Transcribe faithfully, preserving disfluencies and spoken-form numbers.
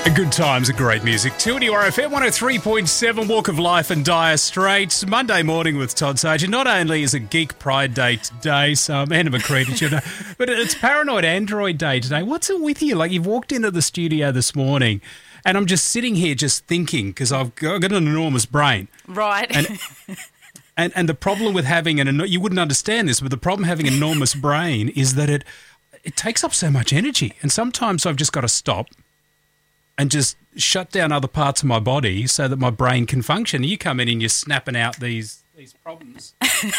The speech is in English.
Good times and great music. two N U R F M one oh three point seven, Walk of Life and Dire Straits. Monday morning with Todd Sargent. Not only is it Geek Pride Day today, so I'm Anna McCready, you know, but it's Paranoid Android Day today. What's it with you? Like, you've walked into the studio this morning and I'm just sitting here just thinking because I've got an enormous brain. Right. And, and, and the problem with having an, you wouldn't understand this, but the problem having an enormous brain is that it, it takes up so much energy. And sometimes I've just got to stop and just shut down other parts of my body so that my brain can function. You come in and you're snapping out these these problems.